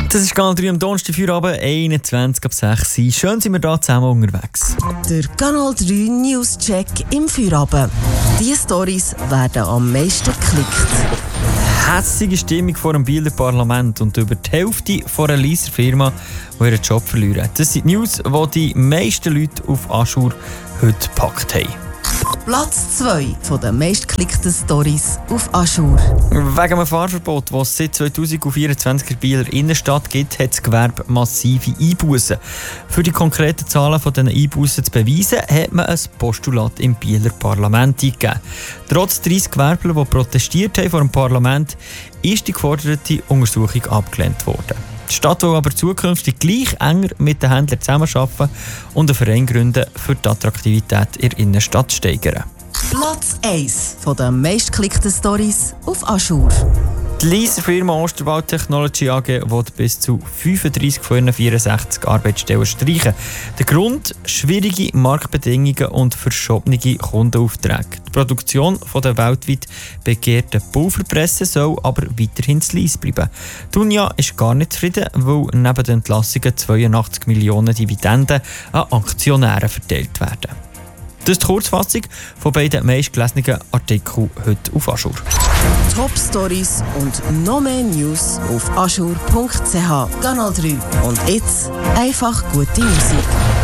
Das ist Kanal 3 am Donnerstag, Feierabend, 21 ab 6 Uhr. Schön sind wir hier zusammen unterwegs. Der Kanal 3 News-Check im Feierabend. Diese Storys werden am meisten geklickt. Hässige Stimmung vor dem Bieler Parlament und über die Hälfte von einer Lieser Firma, die ihren Job verlieren. Das sind die News, die die meisten Leute auf Aschur heute gepackt haben. Platz 2 der meistgeklickten Storys auf Aschur. Wegen einem Fahrverbot, das es seit 2024 in der Bieler Innenstadt gibt, hat das Gewerbe massive Einbußen. Für die konkreten Zahlen von diesen Einbußen zu beweisen, hat man ein Postulat im Bieler Parlament eingegeben. Trotz 30 Gewerbler, die protestiert haben vor dem Parlament, ist die geforderte Untersuchung abgelehnt worden. Die Stadt will aber zukünftig gleich enger mit den Händlern zusammenarbeiten und einen Verein gründen, für die Attraktivität in der Innenstadt zu steigern. Platz 1 der meistgeklickten Storys auf Aschur. Die Lieser Firma Osterwald Technology AG will bis zu 35 von ihren 64 Arbeitsstellen streichen. Der Grund: schwierige Marktbedingungen und verschobene Kundenaufträge. Die Produktion der weltweit begehrten Pulverpresse soll aber weiterhin zu Lies bleiben. Die Unia ist gar nicht zufrieden, weil neben den Entlassungen 82 Millionen Dividenden an Aktionäre verteilt werden. Das ist die Kurzfassung von beiden meistgelesenen Artikeln heute auf Aschur. Top-Stories und noch mehr News auf aschur.ch. Kanal 3. Und jetzt einfach gute Musik.